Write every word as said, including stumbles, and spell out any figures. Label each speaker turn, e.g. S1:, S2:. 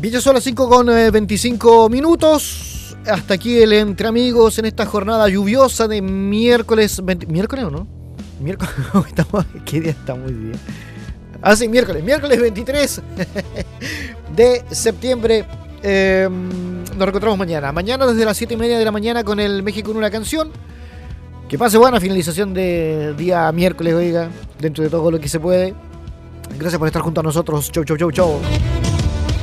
S1: Bien, ya son las cinco con veinticinco minutos. Hasta aquí el Entre Amigos en esta jornada lluviosa de miércoles veinte... ¿Miércoles o no? Miércoles. Estamos... ¿Qué día estamos hoy día? Ah, sí, miércoles. Miércoles veintitrés de septiembre. Eh, nos reencontramos mañana. Mañana desde las siete y media de la mañana con el México en una canción. Que pase buena finalización de día miércoles, oiga. Dentro de todo lo que se puede. Gracias por estar junto a nosotros. Chau, chau, chau, chau.